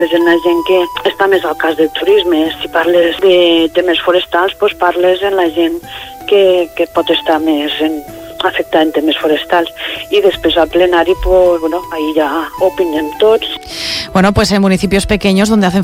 És en la gent que està més al cas del turisme. Si parles de temes forestals, doncs parles en la gent que pot estar més afectada en temes forestals. Y después al plenari, pues bueno, ahí ya opinen todos. Bueno, pues en municipios pequeños donde hacen